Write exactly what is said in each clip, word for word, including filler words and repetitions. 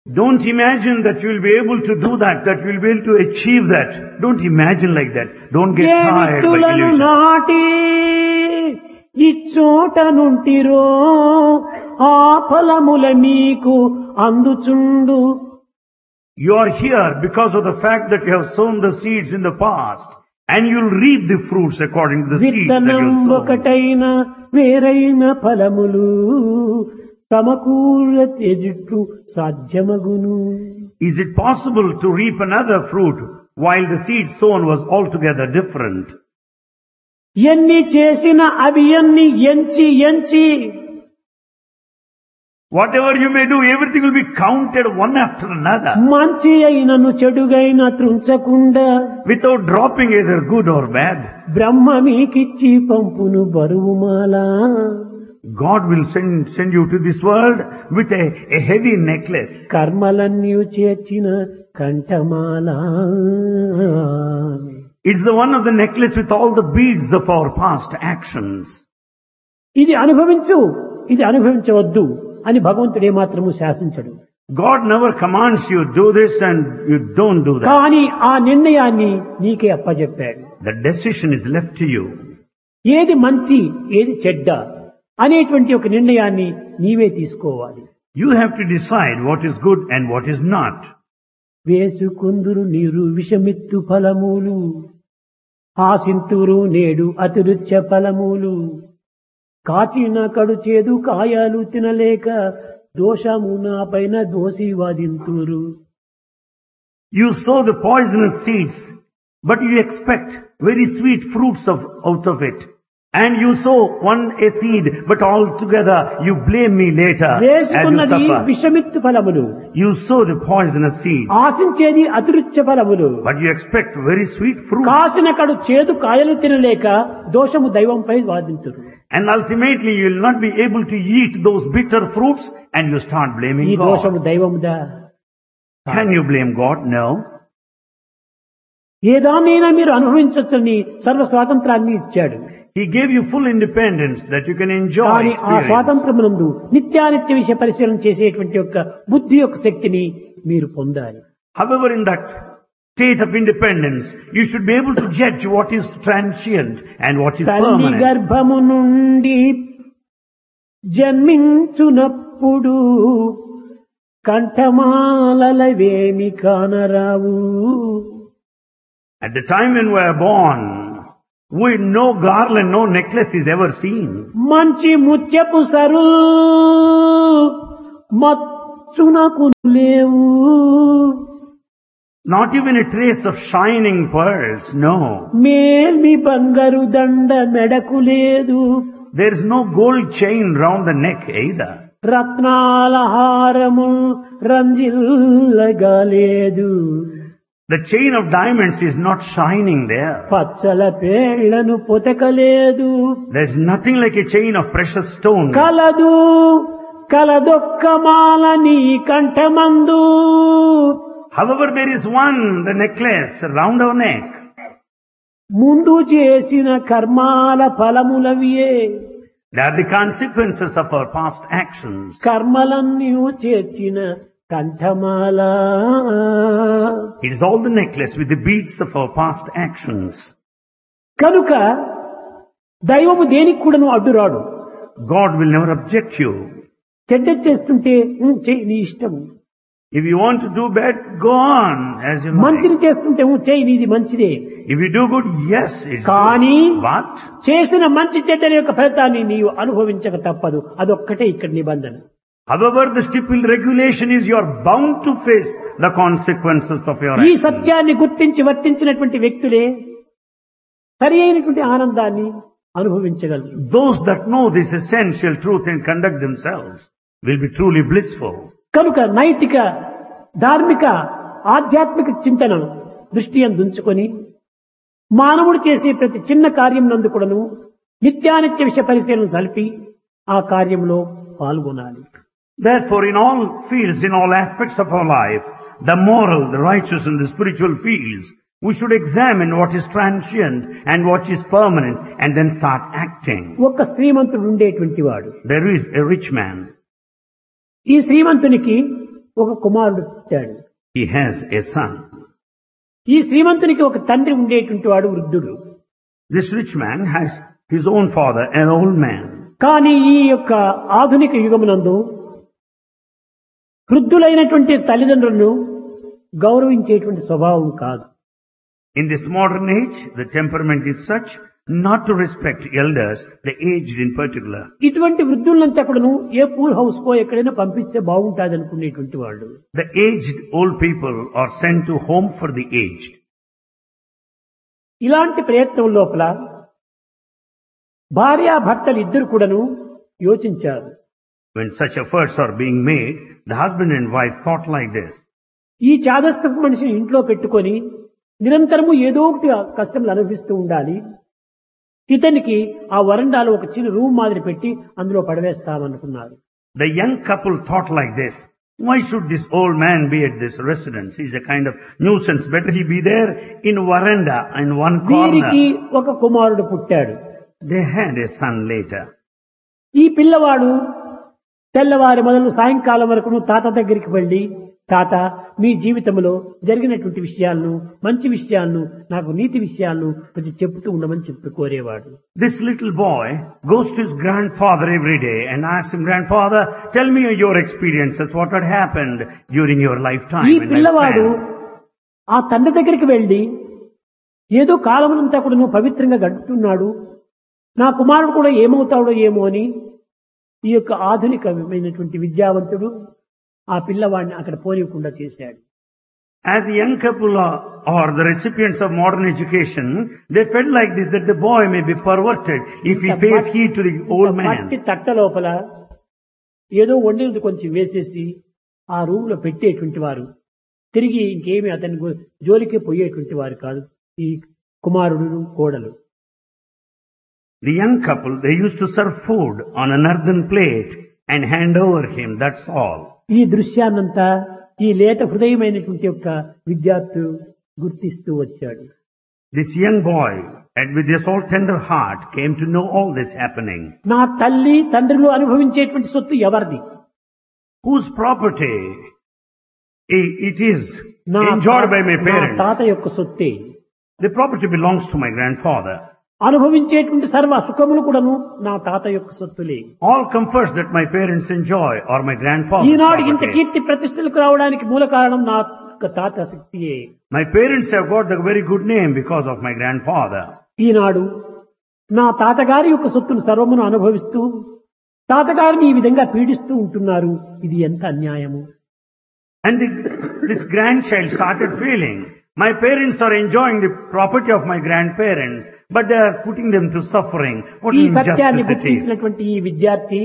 Don't imagine that you will be able to do that, that you will be able to achieve that. Don't imagine like that. Don't get A tired by విత్తులను illusion. నాటి ఇచ్చోట నుంటిరో ఆ ఫలముల మీకు అందుచుండు. You are here because of the fact that you have sown the seeds in the past, and you'll reap the fruits according to the seeds that you విత్తనం have sown. ఒకటైన వేరైన ఫలములు సమకూర తెజుట్టు సాధ్యమగును. Is it possible to reap another fruit while the seed sown was altogether different? ఎన్ని చేసిన అవి ఎన్ని ఎంచి ఎంచి Whatever you may do, everything will be counted one after another, మంచి అయినను చెడుగైన త్రుంచకుండా without dropping either good or bad. బ్రహ్మ మీకిచ్చి పంపును బరువుమాలా. God will send, send you to this world with a, a heavy necklace. కర్మలన్నీ చేర్చిన కంఠమాల. It's the one of the necklace with all the beads of our past actions. ఇది అనుభవించు, ఇది అనుభవించవద్దు అని భగవంతుడు ఏమాత్రము శాసించడు. God never commands you do this and you don't do that. కానీ ఆ నిర్ణయాన్ని నీకే అప్పజెప్పాడు. The decision is left to you. ఏది మంచి ఏది చెడ్డ అనేటువంటి ఒక నిర్ణయాన్ని నీవే తీసుకోవాలి. You have to decide what is good and what is not. వేసుకుందురు నీరు విషమిత్తు ఫలములు, ఆసింతురు నేడు అతిరుచ్చ ఫలములు, కాచిన కడు చేదు కాయాలు తినలేక దోషము నా పైన దోషి వాదింతురు. You sow the poisonous seeds, but you expect very sweet fruits of, out of it. And you sow one a seed, but altogether you blame me later as you వేసుకున్నది suffer. విషమిత్తు ఫలములు, You sow the poisonous seeds, ఆశించేది అతిరుచ్చ ఫలములు, but you expect very sweet fruit. కాసిన కడు చేదు కాయలు తినలేక దోషము దైవంపై వాదింతురు. And ultimately you will not be able to eat those bitter fruits and you start ఈ blaming దోషము God. దైవముదా? Can you blame God? No. ఏదానైనా మీరు అనుభవించవచ్చని సర్వ స్వాతంత్రాన్ని ఇచ్చాడు. He gave you full independence that you can enjoy కానీ ఆ experience. స్వాతంత్రమునందు నిత్యానిత్య విషయ పరిశీలన చేసేటువంటి యొక్క బుద్ధి యొక్క శక్తిని మీరు పొందాలి. However, in that state of independence, you should be able to judge what is transient and what is తల్లి permanent. గర్భము నుండి జన్మించునప్పుడు కంఠమాలవేమి కానరావు. At the time when we are born, we no garland, no necklace is ever seen. మంచి ముత్యపు sir మచ్చునకు లేవు. Not even a trace of shining pearls, no. మేల్మి బంగారు దండ మెడకు లేదు. There is no gold chain round the neck either. రత్నాల హారము రంజిల్లగా లేదు. The chain of diamonds is not shining there. Pachchala పేళ్లను పొతకలేదు. There is nothing like a chain of precious stones. కలదు కలదొక్కమాల నీ కంఠమందు. However, there is one, the necklace round our neck. ముందు చేసిన కర్మాల ఫలములవియే. They are the consequences of our past actions. కర్మలన్నీ చేర్చిన కంఠమాల. It is all the necklace with the beads of our past actions. కనుక దైవము దేనికి కూడాను అడ్డురాడు. God will never object you. చెడ్డ చేస్తుంటే "ఉం, చెయ్యి నీ ఇష్టం." If you want to do bad, go on as you మంచిని like. చేస్తుంటే "ఉం, చెయ్యి నీది మంచిదే." If you do good, yes, it's కానీ good. But చేసిన మంచి చెడ్డల యొక్క ఫలితాన్ని నీవు అనుభవించక తప్పదు. అదొక్కటే ఇక్కడ నిబంధన. however, the stipulated regulation is you are bound to face the consequences of your ఈ actions. సత్యాన్ని గుర్తించి వర్తించినటువంటి వ్యక్తులే సరి అయినటువంటి ఆనందాన్ని అనుభవించగలరు. Those that know this essential truth and conduct themselves will be truly blissful. కనుక నైతిక ధార్మిక ఆధ్యాత్మిక చింతన దృష్టి అందుంచుకొని మానవుడు చేసే ప్రతి చిన్న కార్యం నందు కూడాను నిత్యానిత్య విషయ పరిశీలన సలిపి ఆ కార్యంలో పాల్గొనాలి. Therefore, in all fields, in all aspects of our life, the moral, the righteous and the spiritual fields, we should examine what is transient and what is permanent and then start acting. ఒక శ్రీమంతుడు ఉండేటువంటి వాడు. There is a rich man. ఈ శ్రీమంతునికి ఒక కుమారుడు పుట్టాడు. He has a son. ఈ శ్రీమంతునికి ఒక తండ్రి ఉండేటువంటి వాడు వృద్ధుడు. This rich man has his own father, an old man. కానీ ఈ యొక్క ఆధునిక యుగమునందు వృద్ధులైనటువంటి తల్లిదండ్రులను గౌరవించేటువంటి స్వభావం కాదు. In this modern age, the temperament is such not to respect elders, the aged in particular. ఇటువంటి వృద్ధులంతా కూడాను ఏ పూల్ హౌస్ కో ఎక్కడైనా పంపిస్తే బాగుంటుంది అనుకునేటువంటి వాళ్ళు. The aged old people are sent to home for the aged. ఇలాంటి ప్రయత్నం లోపల భార్యాభర్తలు ఇద్దరు కూడాను యోచించారు. When such efforts are being made, the husband and wife thought like this. ఈ చాదస్తపు మనిషిని ఇంట్లో పెట్టుకొని నిరంతరము ఏదో ఒకటి కష్టములు అనుభవిస్తూ ఉండాలి. ఇతనికి ఆ వరండాలో ఒక చిన్న రూమ్ మాదిరి పెట్టి అందులో పడవేస్తామనుకున్నారు. The young couple thought like this. Why should this old man be at this residence? He's a kind of nuisance. Better he be there in veranda in one వీరికి corner. ఒక కుమారుడు పుట్టాడు. They had a son later. ఈ పిల్లవాడు తెల్లవారి మొదలు సాయంకాలం వరకు తాత దగ్గరికి వెళ్ళి, తాత మీ జీవితంలో జరిగినటువంటి విషయాలను, మంచి విషయాలను, నాకు నీతి విషయాలను కొంచెం చెప్తూ ఉండమని చెప్పి కోరేవాడు. This little boy goes to his grandfather every day and asks him, Grandfather, tell me your experiences, what had happened during your lifetime. ఈ and పిల్లవాడు lifespan." ఆ తండ్రి దగ్గరికి వెళ్ళి ఏదో కాలమునంతా కూడా నువ్వు పవిత్రంగా గడుపుతున్నాడు, నా కుమారుడు కూడా ఏమవుతాడో ఏమో అని ఈ యొక్క ఆధునికమైనటువంటి విద్యావంతుడు ఆ పిల్లవాడిని అక్కడ పోనీయకుండా చేశాడు. As the young couple are, are the recipients of modern education, they felt like this, that the boy may be perverted if he pays heed to the old మట్టి man. తట్ట లోపల ఏదో వండినది కొంచెం వేసేసి ఆ రూమ్ లో పెట్టేటువంటి వారు తిరిగి ఇంకేమి అతని గు- జోలికి పోయేటువంటి వారు కాదు ఈ కుమారుడు కోడలు. The young couple, they used to serve food on an earthen plate and hand over him, that's all. ఈ దృశ్యాన్నంతా ఈ లేత హృదయమైనటువంటి యొక్క విద్యార్థులు గుర్తిస్తూ వచ్చాడు. This young boy, and with this all tender heart, came to know all this happening. నా తల్లి తండ్రులు అనుభవించేటువంటి సొత్తు ఎవరిది? Whose property i- it is నా enjoyed by my నా parents. తాత యొక్క సొత్తే. The property belongs to my grandfather. అనుభవించేటువంటి సర్వ సుఖములు కూడాను నా తాత యొక్క సొత్తులే. All comforts that my parents enjoy are my grandfather's ఈనాడు ఇంత property. కీర్తి ప్రతిష్టలకు రావడానికి మూల కారణం నా యొక్క తాత శక్తియే. My parents have got the very good name because of my grandfather. ఈనాడు నా తాతగారి యొక్క సొత్తును సర్వమును అనుభవిస్తూ తాతగారిని ఈ విధంగా పీడిస్తూ ఉంటున్నారు. ఇది ఎంత అన్యాయము. And the, this grandchild started feeling, my parents are enjoying the property of my grandparents, but they are putting them to suffering. What ఈ an సత్యాన్ని injustice it is. గుర్తించినటువంటి ఈ విద్యార్థి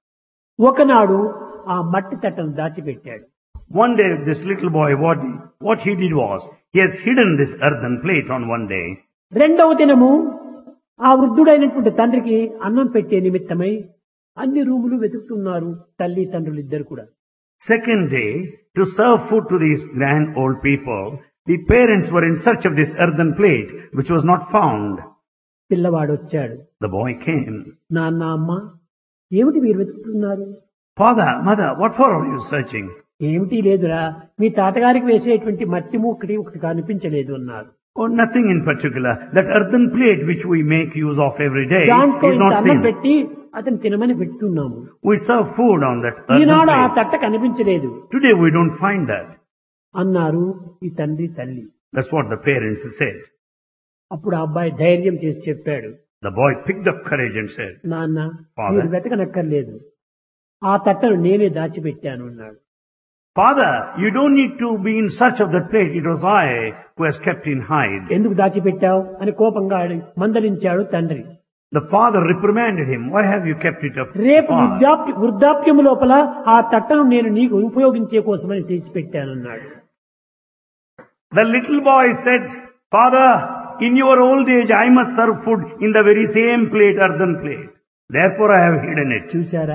ఒకనాడు ఆ మట్టి తట్టను దాచిపెట్టాడు. One day, this little boy, what, what he did was, he has hidden this earthen plate on one day. రెండవ దినము ఆ వృద్ధుడైనటువంటి తండ్రికి అన్నం పెట్టే నిమిత్తమై అన్ని రూములు వెతుకుతున్నారు తల్లి తండ్రులు ఇద్దరు కూడా. Second day, to serve food to these grand old people, the parents were in search of this earthen plate, which was not found. పిల్లవాడు వచ్చాడు. The boy came. నాన్న అమ్మ ఏమిటి మీరు వెతుకుతున్నారు? Father, mother, what for are you searching? ఏమిటి లేదురా, మీ తాతగారికి వేసేటువంటి మట్టి ముక్కటి ఒకటి కనిపించలేదు అన్నారు. Oh, nothing in particular. That earthen plate which we make use of every day దాంట్లో is ఇంత not అన్నం seen. పెట్టి అతను తినమని పెట్టున్నాము. We serve food on that earthen ఈనాడు ఆ plate. తట్ట కనిపించలేదు Today we don't find that. అన్నారు ఈ తండ్రి తల్లి. That's what the parents said. అప్పుడు ఆ అబ్బాయి ధైర్యం చేసి చెప్పాడు, The boy picked up courage and said, నాన్న Father. మీరు వెతకనక్కర్లేదు, ఆ తట్టను నేనే దాచిపెట్టాను అన్నాడు. Father, you don't need to be in search of that plate. It was I who has kept in hide. ఎందుకు దాచిపెట్టావు అని కోపంగా అడి- మందలించాడు తండ్రి. The father reprimanded him. Why have you kept it up? రేపు far?" వృద్ధాప్య వృద్ధాప్యము లోపల ఆ తట్టను నేను నీకు ఉపయోగించే కోసమని తెచ్చిపెట్టానన్నాడు. The little boy said, Father, in your old age I must serve food in the very same plate, earthen plate. Therefore I have hidden it. చూశారా,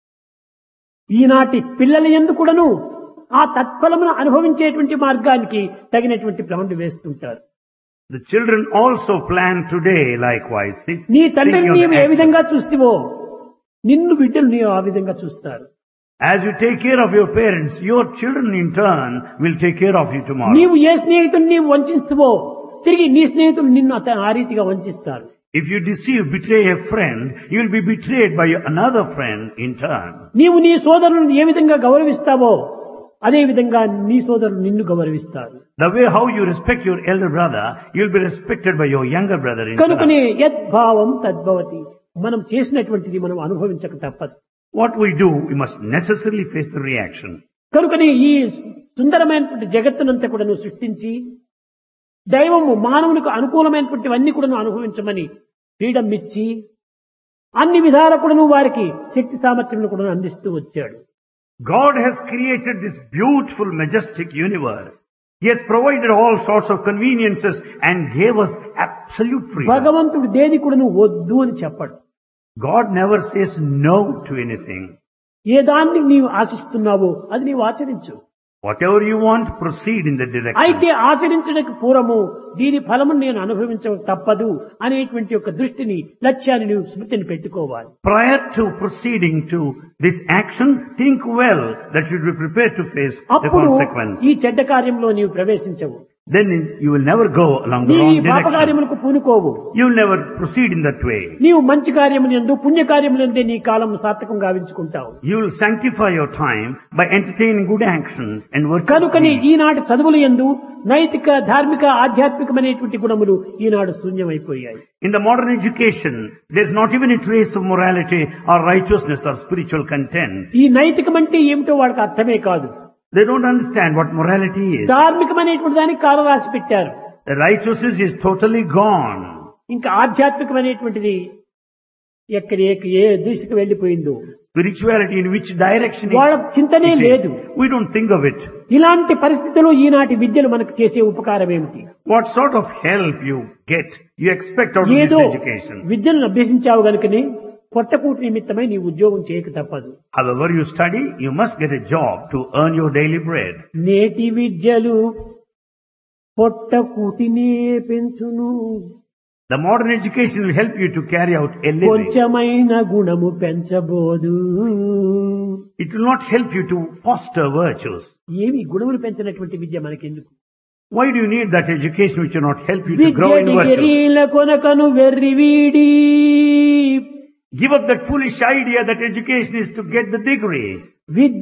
ఈనాటి పిల్లల యందు కూడాను ఆ తత్ఫలమును అనుభవించేటువంటి మార్గానికి తగినటువంటి ప్లాన్లు వేస్తుంటారు. The children also plan today likewise. See, నీ తండ్రిని thinking of నీవు the ఏ action. విధంగా చూస్తావో నిన్ను బిడ్డలు నీవు ఆ విధంగా చూస్తారు. As you take care of your parents, your children in turn will take care of you tomorrow. నీవు ఏ స్నేహితుడిని నీవు వంచిస్తువో తిరిగి నీ స్నేహితులు నిన్ను అత ఆ రీతిగా వంచిస్తారు. If you deceive, betray a friend, you will be betrayed by another friend in turn. నీవు నీ సోదరులను ఏ విధంగా గౌరవిస్తావో అదే విధంగా నీ సోదరులు నిన్ను గౌరవిస్తారు. The way how you respect your elder brother, you will be respected by your younger brother in కనుకనే turn. యద్భావం తద్భవతి. మనం చేసినటువంటిది మనం అనుభవించక తప్పదు. What we do, we must necessarily face the reaction. కనుకనే ఈ సుందరమైనటువంటి జగత్తునంతా కూడా నువ్వు సృష్టించి దైవము మానవునికి అనుకూలమైనటువంటివన్నీ కూడా నువ్వు అనుభవించమని ఫ్రీడమ్ ఇచ్చి అన్ని విధాల కూడా నువ్వు వారికి శక్తి సామర్థ్యం కూడా అందిస్తూ వచ్చాడు. God has created this beautiful, majestic universe. He has provided all sorts of conveniences and gave us absolute freedom. భగవంతుడు దేని కూడా నువ్వు వద్దు అని చెప్పడు. God never says no to anything. ఏ దాన్ని నీవు ఆశిస్తున్నావో అది నీవు ఆచరించు. Whatever you want, proceed in that direction. అయితే ఆచరించడానికి పూర్వము దీని ఫలము నేను అనుభవించక తప్పదు అనేటువంటి ఒక దృష్టిని లక్ష్యాన్ని నువ్వు స్మృతిని పెట్టుకోవాలి. Prior to proceeding to this action, think well that you will be prepared to face the అప్పుడు consequence. ఈ చెడ్డ కార్యంలో నీవు ప్రవేశించవు. Then you will never go along the నీ wrong పాప direction. కార్యములకు పూనుకోవు. You will never proceed in that way. నీవు మంచి కార్యములందు పుణ్య కార్యములందే నీ కాలం సార్థకం గావించుకుంటావు. You will sanctify your time by entertaining good actions and working. కనుకని ఈనాటి చదువుల యందు నైతిక ధార్మిక ఆధ్యాత్మికమైనటువంటి గుణములు ఈనాడు శూన్యమైపోయాయి. In the modern education, there is not even a trace of morality or righteousness or spiritual content. ఈ నైతికం అంటే ఏమిటో వాళ్ళకి అర్థమే కాదు. They don't understand what morality is. ధార్మికమైనటువంటి దానికి కాల రాసి పెట్టారు. The righteousness is totally gone. ఇంకా ఆధ్యాత్మికమైనటువంటిది ఎక్కడ ఏ- ఏ దిశకు వెళ్లిపోయిందో Spirituality in which direction it- వాళ్ళ చింతనే it is. లేదు. We don't think of it. ఇలాంటి పరిస్థితుల్లో ఈనాటి విద్యలు మనకు చేసే ఉపకారం ఏమిటి? What sort of help you get, you expect out of ఏదో this education. విద్యను అభ్యసించావు గనుకని పొట్టకూటి నిమిత్తమై నీ ఉద్యోగం చేయక తప్పదు. However you study, you must get a job to earn your daily bread. నేటి విద్యలు పొట్టకూటినే పెంచును, The modern education will help you to carry out a living. కొంచెమైన గుణము పెంచబోదు. It will not help you to foster virtues. ఏమి గుణములు పెంచినటువంటి విద్య మనకెందుకు? Why do you need that education which will not help you to grow in Vidya virtues? డిగ్రీల కొనకను వెర్రివీడి. Give up that foolish idea that education is to get the degree. Vidya